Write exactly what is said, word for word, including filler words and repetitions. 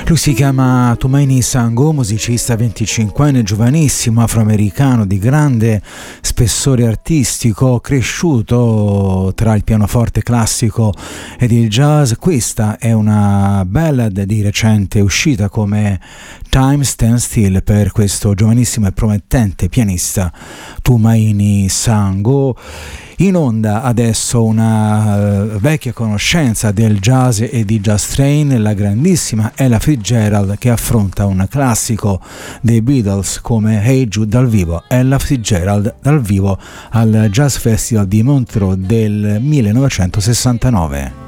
Lui si chiama Tumaini Sango, musicista venticinquenne, giovanissimo, afroamericano di grande spessore artistico, cresciuto tra il pianoforte classico ed il jazz. Questa è una ballad di recente uscita come Time Stands Still per questo giovanissimo e promettente pianista Tumaini Sango. In onda adesso una uh, vecchia conoscenza del jazz e di Jazz Train, la grandissima Ella Fitzgerald, che affronta un classico dei Beatles come Hey Jude dal vivo. Ella Fitzgerald dal vivo al Jazz Festival di Montreux del millenovecentosessantanove.